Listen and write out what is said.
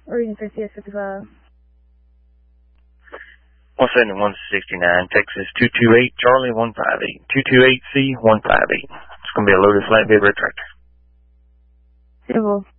Reading for CS55. 17169, Texas 228, Charlie 158, 228C 158. It's going to be a loaded flatbed red tractor. Civil.